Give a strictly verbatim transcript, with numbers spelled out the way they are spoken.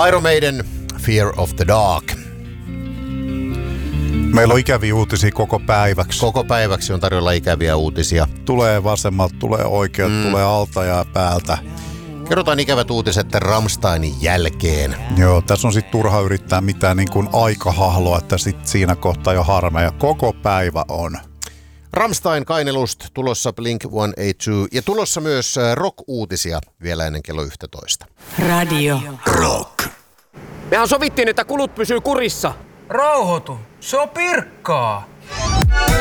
Iron Maiden, Fear of the Dark. Meillä on ikäviä uutisia koko päiväksi. Koko päiväksi on tarjolla ikäviä uutisia. Tulee vasemmalta, tulee oikealta, mm. tulee alta ja päältä. Kerrotaan ikävät uutiset Rammsteinin jälkeen. Joo, tässä on sitten turha yrittää mitään niin kuin aikahahloa, että sit siinä kohtaa jo harmeja. Koko päivä on. Rammstein Kainelust, tulossa Blink sata kahdeksankymmentäkaksi ja tulossa myös rock-uutisia vielä ennen kello yksitoista. Radio Rock. Mehän sovittiin, että kulut pysyy kurissa. Rauhoitu, se on Pirkkaa.